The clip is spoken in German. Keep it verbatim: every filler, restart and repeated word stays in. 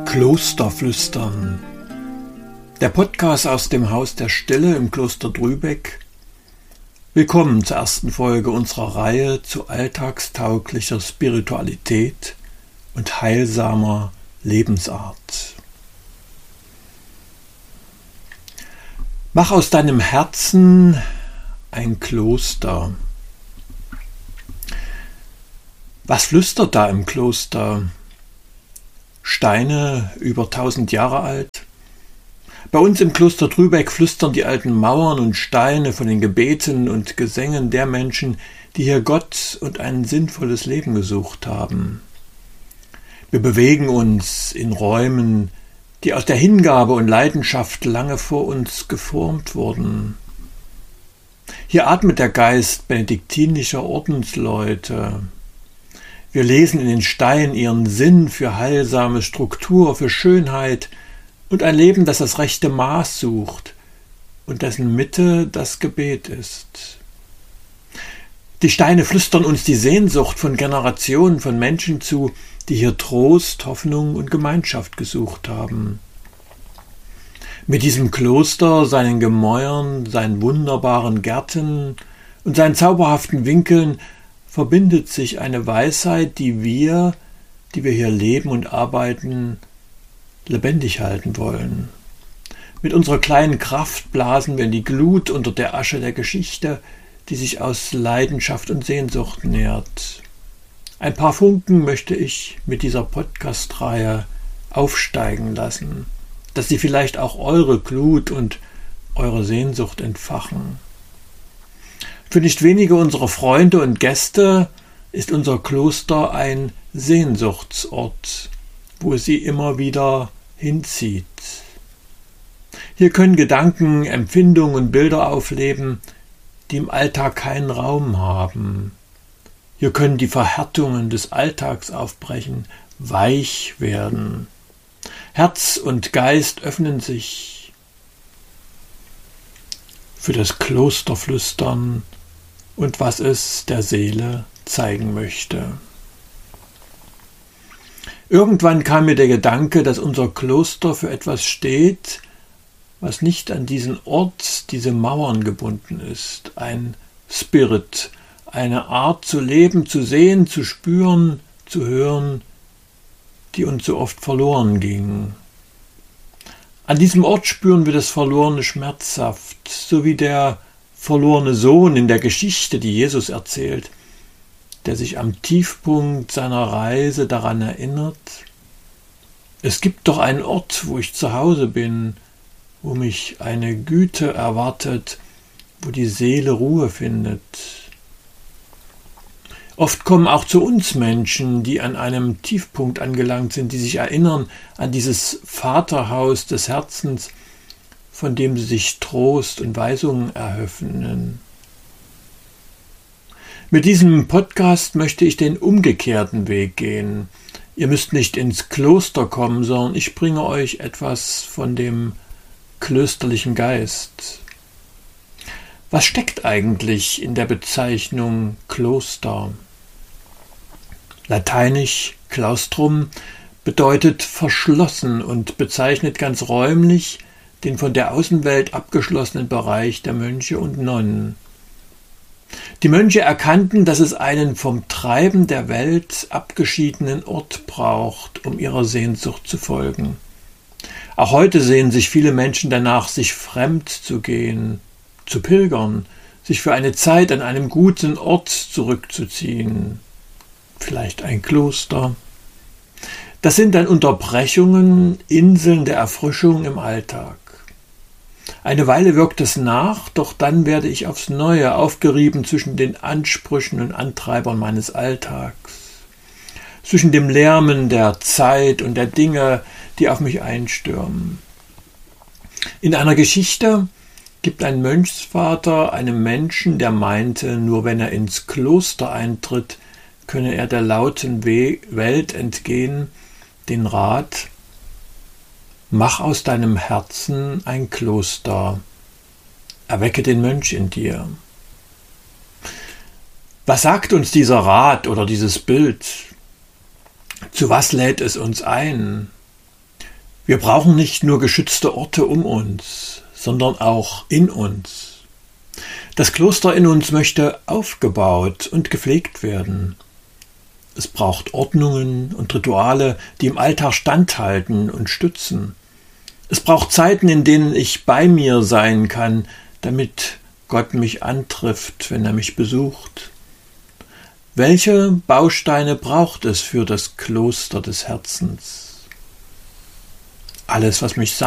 Klosterflüstern. Der Podcast aus dem Haus der Stille im Kloster Drübeck. Willkommen zur ersten Folge unserer Reihe zu alltagstauglicher Spiritualität und heilsamer Lebensart. Mach aus deinem Herzen ein Kloster. Was flüstert da im Kloster? Steine über tausend Jahre alt? Bei uns im Kloster Drübeck flüstern die alten Mauern und Steine von den Gebeten und Gesängen der Menschen, die hier Gott und ein sinnvolles Leben gesucht haben. Wir bewegen uns in Räumen, die aus der Hingabe und Leidenschaft lange vor uns geformt wurden. Hier atmet der Geist benediktinischer Ordensleute. Wir lesen in den Steinen ihren Sinn für heilsame Struktur, für Schönheit und ein Leben, das das rechte Maß sucht und dessen Mitte das Gebet ist. Die Steine flüstern uns die Sehnsucht von Generationen von Menschen zu, die hier Trost, Hoffnung und Gemeinschaft gesucht haben. Mit diesem Kloster, seinen Gemäuern, seinen wunderbaren Gärten und seinen zauberhaften Winkeln verbindet sich eine Weisheit, die wir, die wir hier leben und arbeiten, lebendig halten wollen. Mit unserer kleinen Kraft blasen wir in die Glut unter der Asche der Geschichte, die sich aus Leidenschaft und Sehnsucht nährt. Ein paar Funken möchte ich mit dieser Podcast-Reihe aufsteigen lassen, dass sie vielleicht auch eure Glut und eure Sehnsucht entfachen. Für nicht wenige unserer Freunde und Gäste ist unser Kloster ein Sehnsuchtsort, wo es sie immer wieder hinzieht. Hier können Gedanken, Empfindungen und Bilder aufleben, die im Alltag keinen Raum haben. Hier können die Verhärtungen des Alltags aufbrechen, weich werden. Herz und Geist öffnen sich für das Klosterflüstern und was es der Seele zeigen möchte. Irgendwann kam mir der Gedanke, dass unser Kloster für etwas steht, was nicht an diesen Ort, diese Mauern gebunden ist. Ein Spirit, eine Art zu leben, zu sehen, zu spüren, zu hören, die uns so oft verloren ging. An diesem Ort spüren wir das Verlorene schmerzhaft, so wie der verlorene Sohn in der Geschichte, die Jesus erzählt, der sich am Tiefpunkt seiner Reise daran erinnert: Es gibt doch einen Ort, wo ich zu Hause bin, wo mich eine Güte erwartet, wo die Seele Ruhe findet. Oft kommen auch zu uns Menschen, die an einem Tiefpunkt angelangt sind, die sich erinnern an dieses Vaterhaus des Herzens, von dem sie sich Trost und Weisungen erhoffen. Mit diesem Podcast möchte ich den umgekehrten Weg gehen. Ihr müsst nicht ins Kloster kommen, sondern ich bringe euch etwas von dem klösterlichen Geist. Was steckt eigentlich in der Bezeichnung Kloster? Lateinisch claustrum bedeutet verschlossen und bezeichnet ganz räumlich den von der Außenwelt abgeschlossenen Bereich der Mönche und Nonnen. Die Mönche erkannten, dass es einen vom Treiben der Welt abgeschiedenen Ort braucht, um ihrer Sehnsucht zu folgen. Auch heute sehen sich viele Menschen danach, sich fremd zu gehen, zu pilgern, sich für eine Zeit an einem guten Ort zurückzuziehen. Vielleicht ein Kloster. Das sind dann Unterbrechungen, Inseln der Erfrischung im Alltag. Eine Weile wirkt es nach, doch dann werde ich aufs Neue aufgerieben zwischen den Ansprüchen und Antreibern meines Alltags, zwischen dem Lärmen der Zeit und der Dinge, die auf mich einstürmen. In einer Geschichte gibt ein Mönchsvater einem Menschen, der meinte, nur wenn er ins Kloster eintritt, könne er der lauten Welt entgehen, den Rat: Mach aus deinem Herzen ein Kloster, erwecke den Mönch in dir. Was sagt uns dieser Rat oder dieses Bild? Zu was lädt es uns ein? Wir brauchen nicht nur geschützte Orte um uns, sondern auch in uns. Das Kloster in uns möchte aufgebaut und gepflegt werden. Es braucht Ordnungen und Rituale, die im Alltag standhalten und stützen. Es braucht Zeiten, in denen ich bei mir sein kann, damit Gott mich antrifft, wenn er mich besucht. Welche Bausteine braucht es für das Kloster des Herzens? Alles, was mich